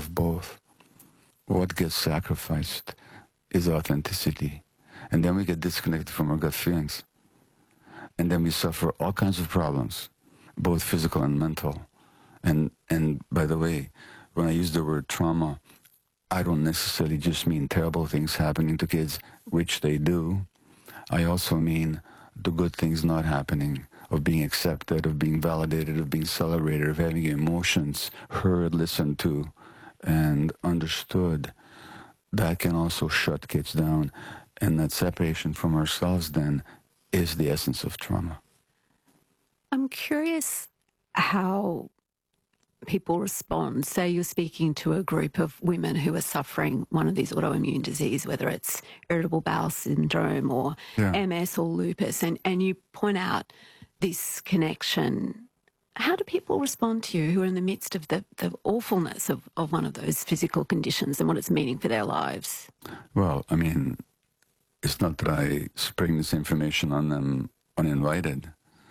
have both. What gets sacrificed is authenticity. And then we get disconnected from our gut feelings. And then we suffer all kinds of problems, both physical and mental. And by the way, when I use the word trauma, I don't necessarily just mean terrible things happening to kids, which they do. I also mean the good things not happening, of being accepted, of being validated, of being celebrated, of having emotions heard, listened to, and understood. That can also shut kids down. And that separation from ourselves then is the essence of trauma. I'm curious how people respond. Say you're speaking to a group of women who are suffering one of these autoimmune disease, whether it's irritable bowel syndrome or MS or lupus, and you point out this connection. How do people respond to you who are in the midst of the awfulness of one of those physical conditions and what it's meaning for their lives? Well, I mean, it's not that I spring this information on them uninvited.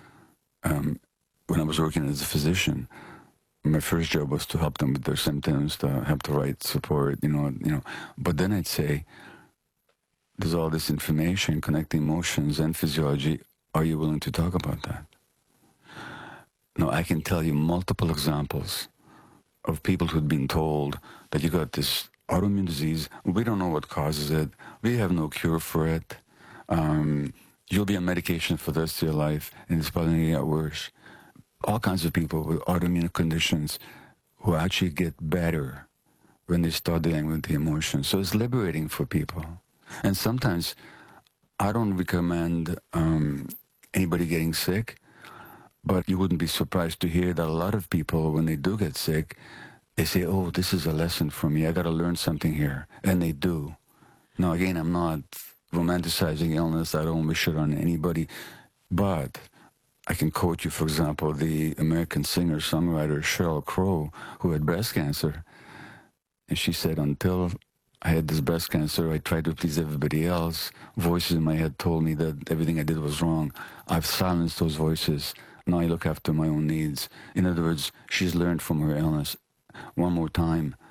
When I was working as a physician, my first job was to help them with their symptoms, to help the right support, you know. But then I'd say, there's all this information connecting emotions and physiology. Are you willing to talk about that? Now, I can tell you multiple examples of people who'd been told that you got this autoimmune disease. We don't know what causes it. We have no cure for it. You'll be on medication for the rest of your life, and it's probably going to get worse. All kinds of people with autoimmune conditions who actually get better when they start dealing with the emotions. So it's liberating for people. And sometimes I don't recommend anybody getting sick, but you wouldn't be surprised to hear that a lot of people, when they do get sick, they say, oh, this is a lesson for me. I got to learn something here. And they do. Now, again, I'm not romanticizing illness. I don't wish it on anybody. But I can quote you, for example, the American singer-songwriter Sheryl Crow, who had breast cancer. And she said, until I had this breast cancer, I tried to please everybody else. Voices in my head told me that everything I did was wrong. I've silenced those voices. Now I look after my own needs. In other words, she's learned from her illness. One more time,